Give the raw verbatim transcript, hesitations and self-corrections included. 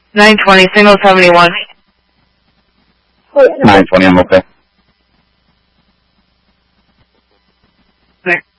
nine twenty, single seventy-one. Oh, yeah, no. nine twenty, I'm okay. Six.